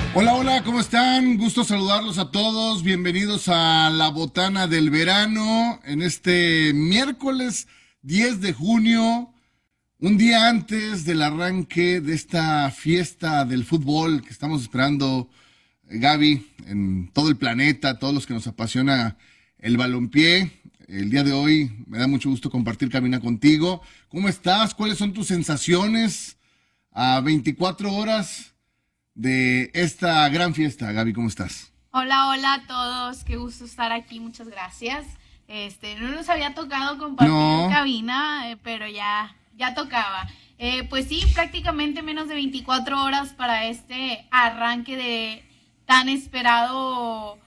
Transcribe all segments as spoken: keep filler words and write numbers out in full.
Hola, hola, ¿cómo están? Gusto saludarlos a todos. Bienvenidos a la Botana del Verano en este miércoles diez de junio, un día antes del arranque de esta fiesta del fútbol que estamos esperando, eh, Gaby, en todo el planeta, todos los que nos apasiona el balompié. El día de hoy me da mucho gusto compartir cabina contigo. ¿Cómo estás? ¿Cuáles son tus sensaciones a veinticuatro horas de esta gran fiesta? Gaby, ¿cómo estás? Hola, hola a todos, qué gusto estar aquí, muchas gracias. Este, no nos había tocado compartir No, cabina, eh, pero ya, ya tocaba. Eh, pues sí, prácticamente menos de veinticuatro horas para este arranque de tan esperado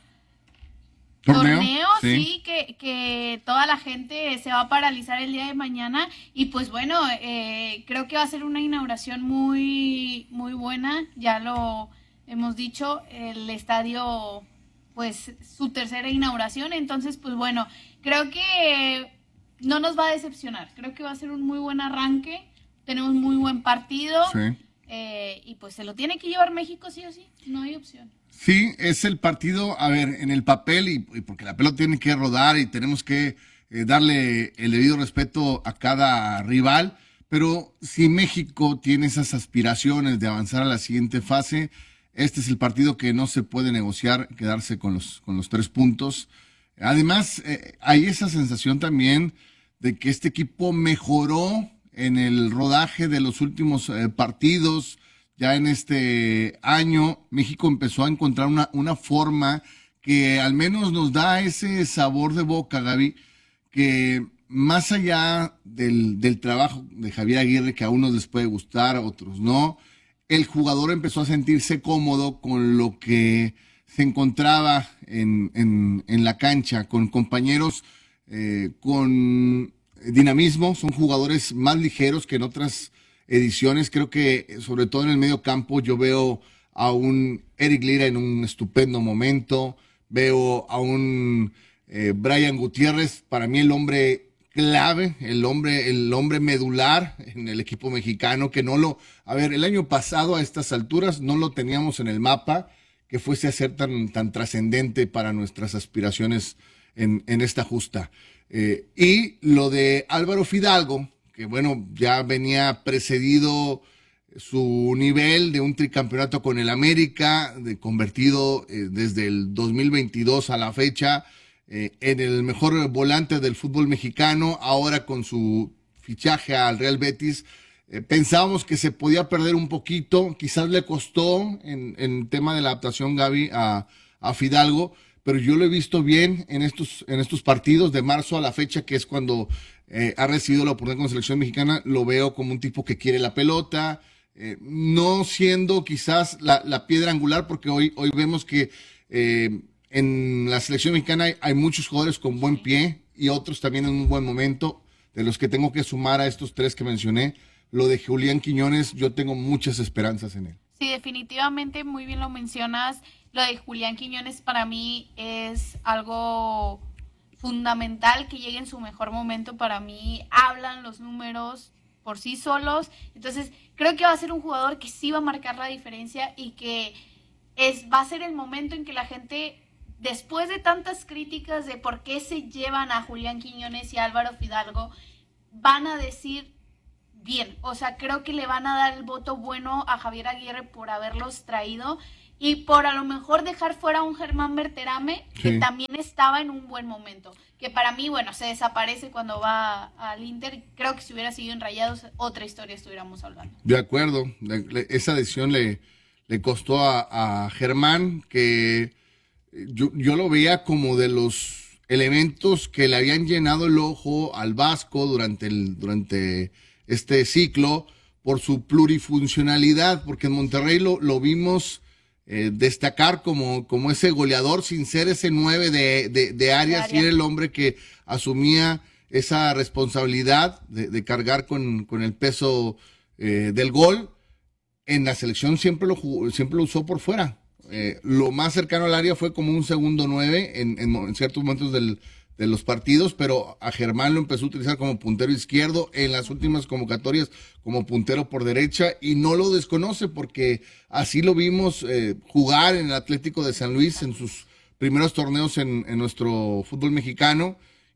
torneo, torneo, sí. sí, que, que toda la gente se va a paralizar el día de mañana y pues bueno, eh, creo que va a ser una inauguración muy, muy buena, ya lo hemos dicho, el estadio, pues su tercera inauguración, entonces pues bueno, creo que no nos va a decepcionar, creo que va a ser un muy buen arranque, tenemos muy buen partido Sí. eh, y pues se lo tiene que llevar México sí o sí, no hay opción. Sí, es el partido, a ver, en el papel, y, y porque la pelota tiene que rodar y tenemos que eh, darle el debido respeto a cada rival, pero si México tiene esas aspiraciones de avanzar a la siguiente fase, este es el partido que no se puede negociar, quedarse con los, con los tres puntos. Además, eh, hay esa sensación también de que este equipo mejoró en el rodaje de los últimos eh, partidos. Ya en este año, México empezó a encontrar una, una forma que al menos nos da ese sabor de boca, Gaby, que más allá del, del trabajo de Javier Aguirre, que a unos les puede gustar, a otros no, el jugador empezó a sentirse cómodo con lo que se encontraba en, en, en la cancha, con compañeros eh, con dinamismo, son jugadores más ligeros que en otras ediciones. Creo que sobre todo en el medio campo yo veo a un Eric Lira en un estupendo momento, veo a un eh, Brian Gutiérrez, para mí el hombre clave, el hombre, el hombre medular en el equipo mexicano, que no lo, a ver, el año pasado a estas alturas no lo teníamos en el mapa, que fuese a ser tan, tan trascendente para nuestras aspiraciones en, en esta justa. Eh, y lo de Álvaro Fidalgo, que bueno, ya venía precedido su nivel de un tricampeonato con el América, de convertido eh, desde el dos mil veintidós a la fecha eh, en el mejor volante del fútbol mexicano, ahora con su fichaje al Real Betis. Eh, pensábamos que se podía perder un poquito, quizás le costó en, en tema de la adaptación, Gaby, a, a Fidalgo, pero yo lo he visto bien en estos, en estos partidos de marzo a la fecha, que es cuando eh, ha recibido la oportunidad con la selección mexicana. Lo veo como un tipo que quiere la pelota, eh, no siendo quizás la, la piedra angular, porque hoy, hoy vemos que eh, en la selección mexicana hay, hay muchos jugadores con buen Sí. pie y otros también en un buen momento, de los que tengo que sumar a estos tres que mencioné. Lo de Julián Quiñones, yo tengo muchas esperanzas en él. Sí, definitivamente, muy bien lo mencionas. Lo de Julián Quiñones para mí es algo fundamental que llegue en su mejor momento. Para mí hablan los números por sí solos. Entonces, creo que va a ser un jugador que sí va a marcar la diferencia y que es, va a ser el momento en que la gente, después de tantas críticas de por qué se llevan a Julián Quiñones y a Álvaro Fidalgo, van a decir bien, o sea, creo que le van a dar el voto bueno a Javier Aguirre por haberlos traído y por a lo mejor dejar fuera a un Germán Berterame que Sí. también estaba en un buen momento, que para mí, bueno, se desaparece cuando va al Inter, creo que si hubiera seguido en Rayados, otra historia estuviéramos hablando. De acuerdo, le- le- esa decisión le, le costó a, a Germán, que yo, yo lo veía como de los elementos que le habían llenado el ojo al Vasco durante, el, durante este ciclo por su plurifuncionalidad, porque en Monterrey lo, lo vimos eh, destacar como, como ese goleador sin ser ese nueve de, de, de De áreas, y área. era el hombre que asumía esa responsabilidad de, de cargar con, con el peso eh, del gol. En la selección siempre lo, jugó, siempre lo usó por fuera. Sí. Eh, lo más cercano al área fue como un segundo nueve en, en, en ciertos momentos del, de los partidos, pero a Germán lo empezó a utilizar como puntero izquierdo, en las últimas convocatorias como puntero por derecha, y no lo desconoce porque así lo vimos eh, jugar en el Atlético de San Luis en sus primeros torneos en, en nuestro fútbol mexicano.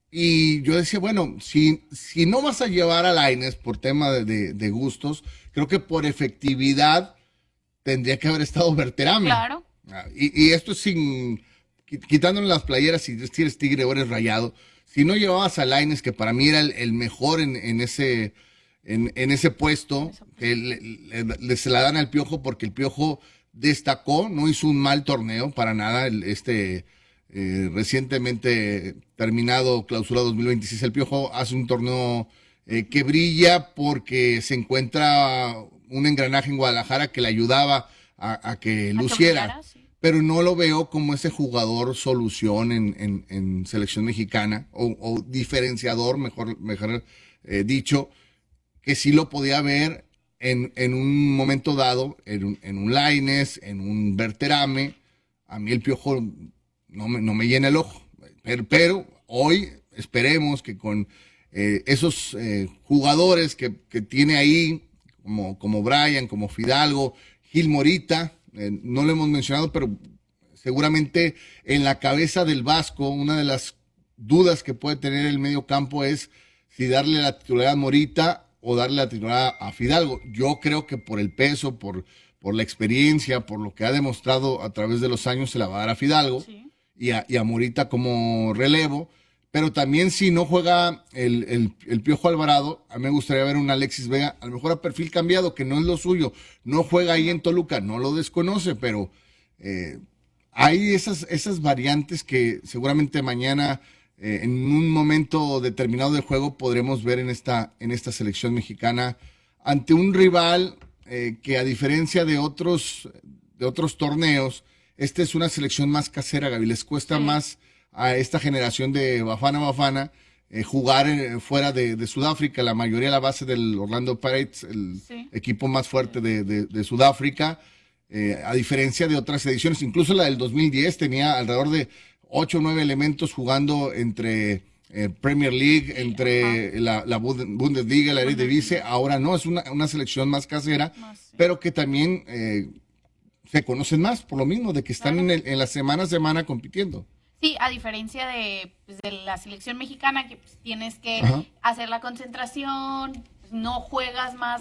Y yo decía, bueno, si, si no vas a llevar a Lainez por tema de, de, de gustos, creo que por efectividad tendría que haber estado Berterame. Claro. Y, y esto es sin, quitándole las playeras, si eres Tigre o eres Rayado. Si no llevabas a Lainez, que para mí era el, el mejor en, en ese en, en ese puesto, que le, le, le, se la dan al Piojo porque el Piojo destacó, no hizo un mal torneo para nada, el, este... Eh, recientemente terminado clausura dos mil veintiséis, el Piojo hace un torneo eh, que brilla porque se encuentra un engranaje en Guadalajara que le ayudaba a, a que luciera, sí. Pero no lo veo como ese jugador solución en, en, en selección mexicana o, o diferenciador, mejor, mejor eh, dicho, que sí lo podía ver en, en un momento dado, en un, en un Lainez, en un Berterame. A mí el Piojo No me, no me llena el ojo, pero, pero hoy esperemos que con eh, esos eh, jugadores que, que tiene ahí, como, como Brian, como Fidalgo, Gil Morita, eh, no lo hemos mencionado, pero seguramente en la cabeza del Vasco, una de las dudas que puede tener el medio campo es si darle la titularidad a Morita o darle la titularidad a Fidalgo. Yo creo que por el peso, por, por la experiencia, por lo que ha demostrado a través de los años, se la va a dar a Fidalgo. Sí. Y a, y a Morita como relevo, pero también si no juega el, el, el Piojo Alvarado, a mí me gustaría ver un Alexis Vega, a lo mejor a perfil cambiado, que no es lo suyo, no juega ahí en Toluca, no lo desconoce, pero eh, hay esas, esas variantes que seguramente mañana, eh, en un momento determinado del juego, podremos ver en esta, en esta selección mexicana, ante un rival eh, que a diferencia de otros, de otros torneos, esta es una selección más casera, Gaby. Les cuesta sí. más a esta generación de Bafana Bafana eh, jugar en, fuera de, de Sudáfrica. La mayoría a la base del Orlando Pirates, el sí. equipo más fuerte de, de, de Sudáfrica. Eh, a diferencia de otras ediciones, incluso la del dos mil diez tenía alrededor de ocho o nueve elementos jugando entre eh, Premier League, entre la, la Bundesliga, la Eredivisie. Ahora no, es una, una selección más casera, más, sí. pero que también... Eh, se conocen más, por lo mismo, de que están claro. en, el, en la semana a semana compitiendo. Sí, a diferencia de, pues, de la selección mexicana, que pues, tienes que Ajá. hacer la concentración, pues, no juegas más,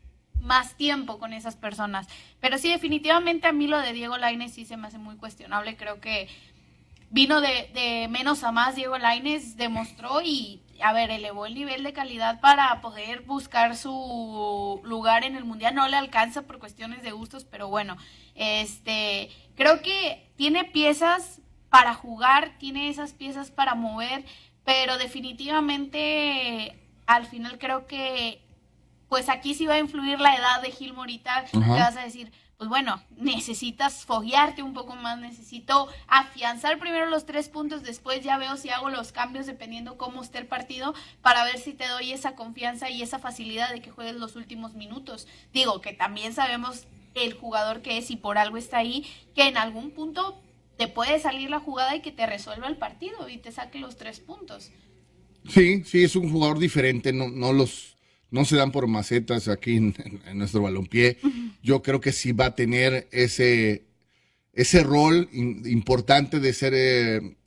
más tiempo con esas personas. Pero sí, definitivamente a mí lo de Diego Lainez sí se me hace muy cuestionable. Creo que vino de, de menos a más. Diego Lainez demostró y, a ver, elevó el nivel de calidad para poder buscar su lugar en el Mundial. No le alcanza por cuestiones de gustos, pero bueno, este, creo que tiene piezas para jugar, tiene esas piezas para mover, pero definitivamente al final creo que pues aquí sí va a influir la edad de Gil Morita. Te vas a decir, pues bueno, necesitas foguearte un poco más, necesito afianzar primero los tres puntos, después ya veo si hago los cambios dependiendo cómo esté el partido, para ver si te doy esa confianza y esa facilidad de que juegues los últimos minutos. Digo que también sabemos el jugador que es y por algo está ahí, que en algún punto te puede salir la jugada y que te resuelva el partido y te saque los tres puntos. Sí, sí, es un jugador diferente, no, no los... No se dan por macetas aquí en, en, en nuestro balompié. Uh-huh. Yo creo que sí va a tener ese, ese rol in, importante de ser, eh,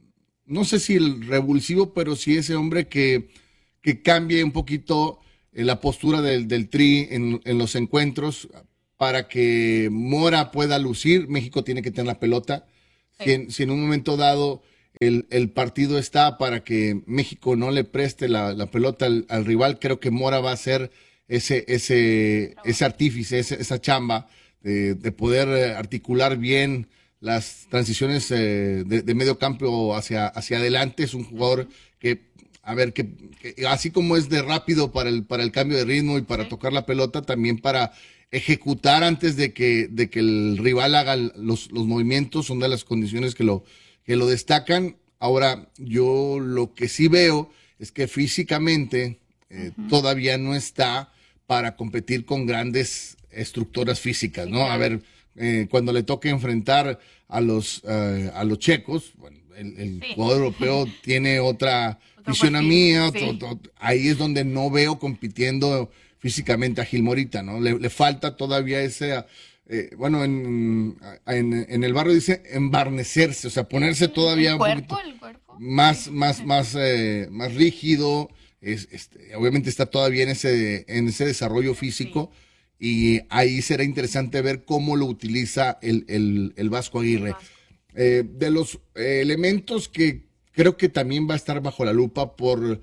no sé si el revulsivo, pero sí ese hombre que, que cambie un poquito eh, la postura del, del Tri en, en los encuentros para que Mora pueda lucir. México tiene que tener la pelota. Sí. Si, en, si en un momento dado... El, el partido está para que México no le preste la, la pelota al, al rival, creo que Mora va a ser ese, ese, ese artífice, ese, esa chamba de, de poder articular bien las transiciones eh, de, de medio campo hacia, hacia adelante. Es un jugador que, a ver, que, que así como es de rápido para el, para el cambio de ritmo y para tocar la pelota, también para ejecutar antes de que, de que el rival haga los, los movimientos, son de las condiciones que lo que lo destacan. Ahora, yo lo que sí veo es que físicamente eh, uh-huh. todavía no está para competir con grandes estructuras físicas, ¿no? A ver, eh, cuando le toque enfrentar a los, uh, a los checos, bueno, el, el sí. jugador europeo tiene otra fisionomía, sí. otro, otro, ahí es donde no veo compitiendo físicamente a Gil Morita, ¿no? Le, le falta todavía ese, eh, bueno, en, en, en el barrio dice embarnecerse, o sea, ponerse sí, todavía el cuerpo, un poquito el cuerpo. más, más, más, eh, más rígido, es, este, obviamente está todavía en ese, en ese desarrollo físico, sí. Y ahí será interesante ver cómo lo utiliza el, el, el Vasco Aguirre. El Vasco. Eh, de los eh, elementos que creo que también va a estar bajo la lupa por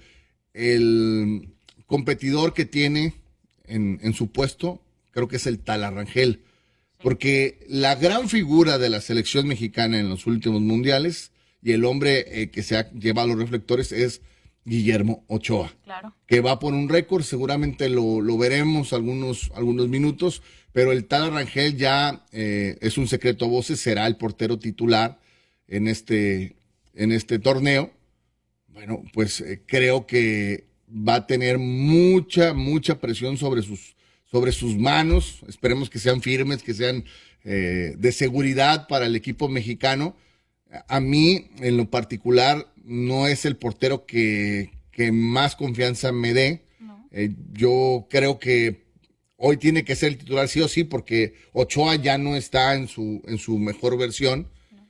el competidor que tiene en, en su puesto, creo que es el Tala Rangel, porque la gran figura de la selección mexicana en los últimos mundiales y el hombre eh, que se ha llevado los reflectores es Guillermo Ochoa, claro. que va por un récord, seguramente lo, lo veremos algunos, algunos minutos, pero el Tala Rangel ya eh, es un secreto a voces, será el portero titular en este, en este torneo. Bueno, pues eh, creo que va a tener mucha, mucha presión sobre sus, sobre sus manos. Esperemos que sean firmes, que sean eh, de seguridad para el equipo mexicano. A mí, en lo particular, no es el portero que, que más confianza me dé. No. Eh, yo creo que hoy tiene que ser el titular sí o sí, porque Ochoa ya no está en su, en su mejor versión.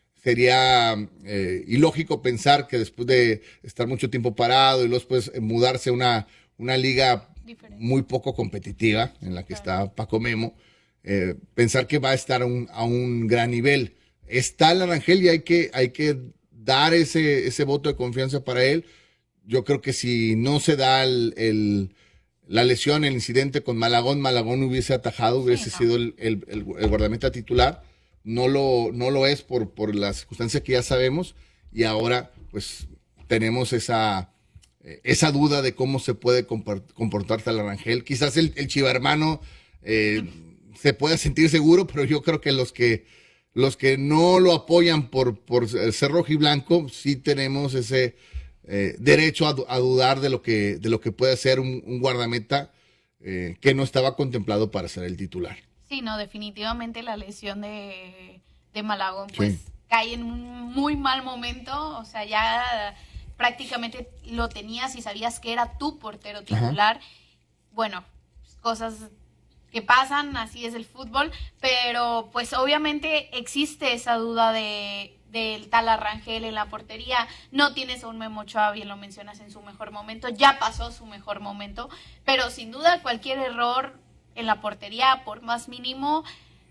Sería eh, ilógico pensar que después de estar mucho tiempo parado y luego después eh, mudarse a una, una liga diferente, muy poco competitiva en la que claro. está Paco Memo, eh, pensar que va a estar a un, a un gran nivel. Está el Arangel y hay que, hay que dar ese, ese voto de confianza para él. Yo creo que si no se da el, el, la lesión, el incidente con Malagón, Malagón hubiese atajado, hubiese sí, no. sido el, el, el, el guardameta titular. No lo, no lo es por, por las circunstancias que ya sabemos y ahora pues tenemos esa, eh, esa duda de cómo se puede comportar Tala Rangel. Quizás el, el chivermano eh, se pueda sentir seguro, pero yo creo que los que, los que no lo apoyan por, por ser rojiblanco sí tenemos ese eh, derecho a, a dudar de lo que, de lo que puede ser un, un guardameta eh, que no estaba contemplado para ser el titular. Sí, no, definitivamente la lesión de, de Malagón pues sí. cae en un muy mal momento, o sea, ya prácticamente lo tenías y sabías que era tu portero titular. Ajá. Bueno, cosas que pasan, así es el fútbol, pero pues obviamente existe esa duda de del Tala Rangel en la portería. No tienes a un Memo Ochoa, bien lo mencionas, en su mejor momento, ya pasó su mejor momento, pero sin duda cualquier error en la portería, por más mínimo,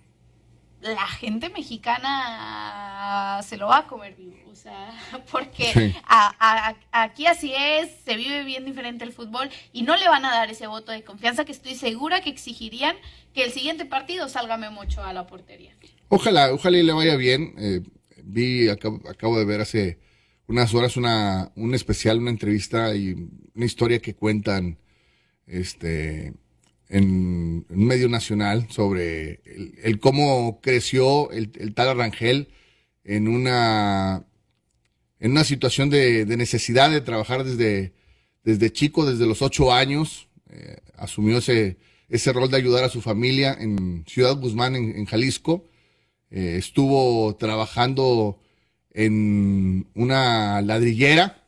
la gente mexicana se lo va a comer vivo, o sea, porque sí. a, a, aquí así es, se vive bien diferente el fútbol y no le van a dar ese voto de confianza que estoy segura que exigirían que el siguiente partido salga Memo Ochoa a la portería. Ojalá, ojalá y le vaya bien. Eh, vi, acabo, acabo de ver hace unas horas una un especial, una entrevista y una historia que cuentan este en un medio nacional sobre el, el cómo creció el, el Tala Rangel en una en una situación de, de necesidad de trabajar desde, desde chico, desde los ocho años, eh, asumió ese, ese rol de ayudar a su familia en Ciudad Guzmán, en, en Jalisco. Eh, estuvo trabajando en una ladrillera,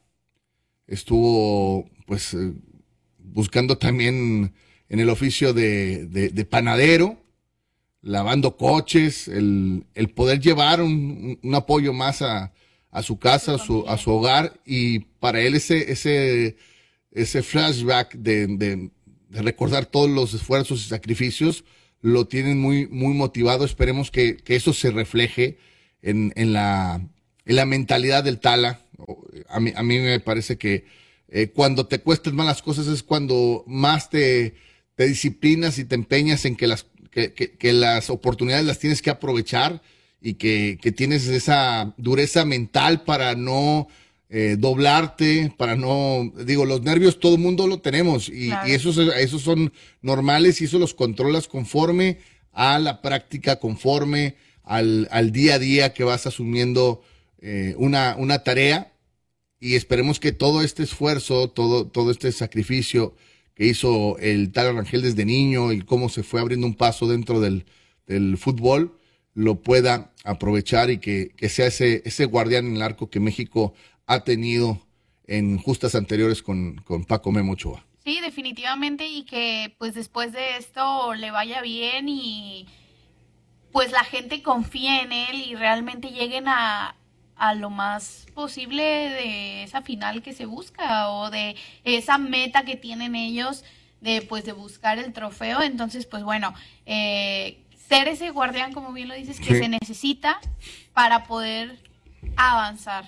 estuvo pues eh, buscando también en el oficio de, de, de panadero, lavando coches, el, el poder llevar un, un apoyo más a, a su casa, a su, a su hogar, y para él ese, ese, ese flashback de, de, de recordar todos los esfuerzos y sacrificios lo tienen muy, muy motivado. Esperemos que, que eso se refleje en, en la, en la mentalidad del Tala. A mí, a mí me parece que eh, cuando te cuestan más las cosas es cuando más te te disciplinas y te empeñas en que las, que, que, que las oportunidades las tienes que aprovechar y que, que tienes esa dureza mental para no eh, doblarte, para no, digo, los nervios todo el mundo lo tenemos y, claro. y esos, esos son normales y eso los controlas conforme a la práctica, conforme al, al día a día que vas asumiendo eh, una, una tarea, y esperemos que todo este esfuerzo, todo, todo este sacrificio que hizo el Tala Rangel desde niño y cómo se fue abriendo un paso dentro del, del fútbol, lo pueda aprovechar y que, que sea ese, ese guardián en el arco que México ha tenido en justas anteriores con, con Paco Memo Ochoa. Sí, definitivamente, y que pues después de esto le vaya bien y pues la gente confíe en él y realmente lleguen a, a lo más posible de esa final que se busca o de esa meta que tienen ellos de pues de buscar el trofeo. Entonces pues bueno, eh, ser ese guardián, como bien lo dices, que sí se necesita para poder avanzar.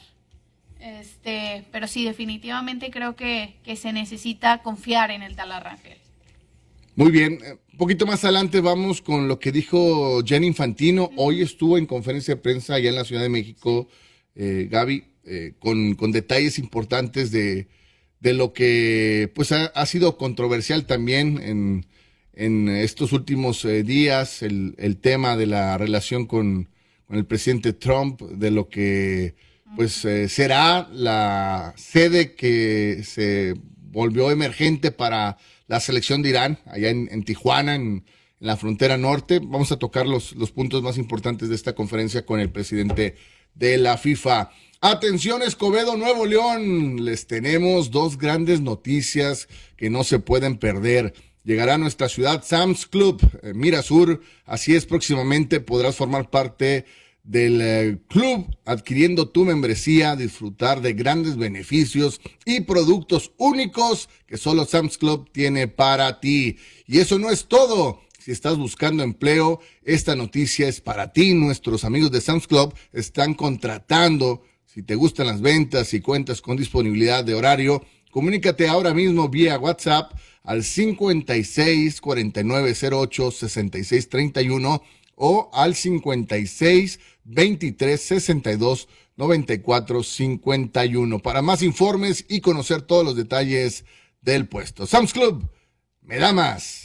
Este, pero sí, definitivamente creo que, que se necesita confiar en el Tala Rangel. Muy bien, un poquito más adelante vamos con lo que dijo Gianni Infantino. Uh-huh. Hoy estuvo en conferencia de prensa allá en la Ciudad de México, eh, Gaby, eh, con, con detalles importantes de, de lo que pues ha, ha sido controversial también en, en estos últimos eh, días, el, el tema de la relación con, con el presidente Trump, de lo que pues eh, será la sede que se volvió emergente para la selección de Irán, allá en, en Tijuana, en, en la frontera norte. Vamos a tocar los, los puntos más importantes de esta conferencia con el presidente de la FIFA. Atención, Escobedo, Nuevo León, les tenemos dos grandes noticias que no se pueden perder. Llegará a nuestra ciudad Sam's Club, eh, Mirasur, así es, próximamente podrás formar parte del eh, club adquiriendo tu membresía, disfrutar de grandes beneficios y productos únicos que solo Sam's Club tiene para ti. Y eso no es todo. Si estás buscando empleo, esta noticia es para ti. Nuestros amigos de Sam's Club están contratando. Si te gustan las ventas y cuentas con disponibilidad de horario, comunícate ahora mismo vía WhatsApp al cincuenta y seis, cuarenta y nueve cero ocho, sesenta y seis treinta y uno o al cincuenta y seis, veintitrés, sesenta y dos, noventa y cuatro, cincuenta y uno para más informes y conocer todos los detalles del puesto. Sam's Club, me da más.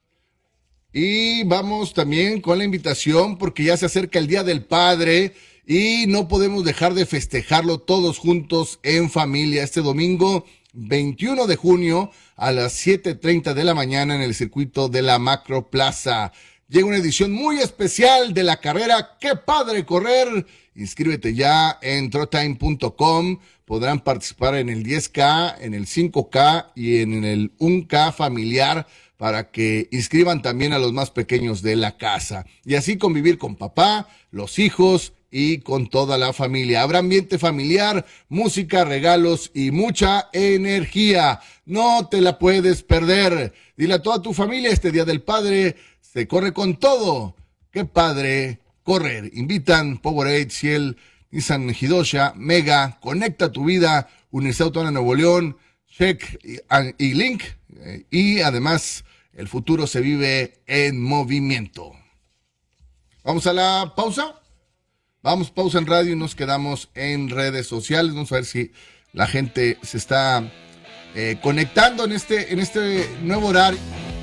Y vamos también con la invitación porque ya se acerca el Día del Padre y no podemos dejar de festejarlo todos juntos en familia. Este domingo veintiuno de junio a las siete treinta de la mañana en el circuito de la Macro Plaza. Llega una edición muy especial de la carrera ¡Qué padre correr! Inscríbete ya en trotime punto com. Podrán participar en el diez K, en el cinco K y en el uno K familiar para que inscriban también a los más pequeños de la casa. Y así convivir con papá, los hijos y con toda la familia. Habrá ambiente familiar, música, regalos y mucha energía. No te la puedes perder. Dile a toda tu familia, este Día del Padre se corre con todo. ¡Qué padre correr! Invitan Powerade, Ciel, Nissan Hidosha, Mega, Conecta tu Vida, Universidad Autónoma de Nuevo León, Check y, y Link. Y además, el futuro se vive en movimiento. Vamos a la pausa. Vamos, pausa en radio y nos quedamos en redes sociales. Vamos a ver si la gente se está eh, conectando en este, en este nuevo horario.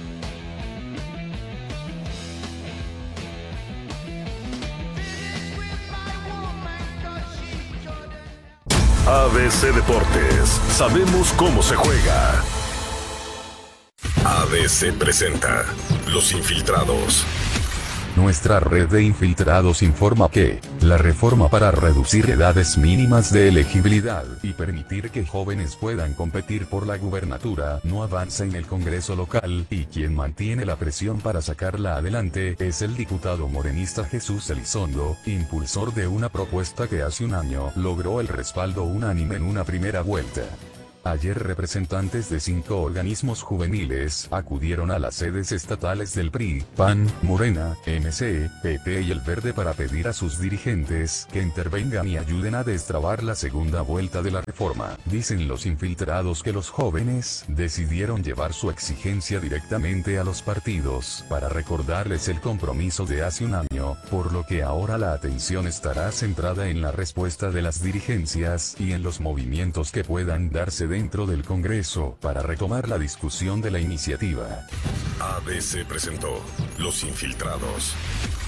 A B C Deportes, sabemos cómo se juega. A B C presenta Los Infiltrados. Nuestra red de infiltrados informa que la reforma para reducir edades mínimas de elegibilidad y permitir que jóvenes puedan competir por la gubernatura no avanza en el Congreso local, y quien mantiene la presión para sacarla adelante es el diputado morenista Jesús Elizondo, impulsor de una propuesta que hace un año logró el respaldo unánime en una primera vuelta. Ayer representantes de cinco organismos juveniles acudieron a las sedes estatales del P R I, P A N, Morena, M C, P T y El Verde para pedir a sus dirigentes que intervengan y ayuden a destrabar la segunda vuelta de la reforma. Dicen los infiltrados que los jóvenes decidieron llevar su exigencia directamente a los partidos para recordarles el compromiso de hace un año, por lo que ahora la atención estará centrada en la respuesta de las dirigencias y en los movimientos que puedan darse dentro del Congreso para retomar la discusión de la iniciativa. A B C presentó Los Infiltrados.